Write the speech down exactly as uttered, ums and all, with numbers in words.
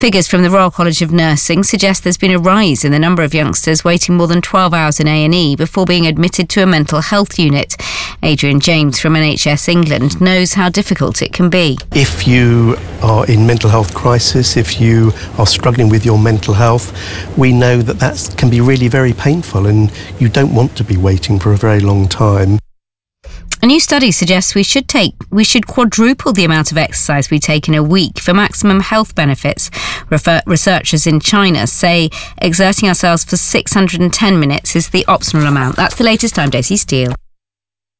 Figures from the Royal College of Nursing suggest there's been a rise in the number of youngsters waiting more than twelve hours in A and E before being admitted to a mental health unit. Adrian James from N H S England knows how difficult it can be. If you are in mental health crisis, if you are struggling with your mental health, we know that that can be really very painful and you don't want to be waiting for a very long time. A new study suggests we should take we should quadruple the amount of exercise we take in a week for maximum health benefits. Refer, researchers in China say exerting ourselves for six hundred ten minutes is the optimal amount. That's the latest. I'm Daisy Steele.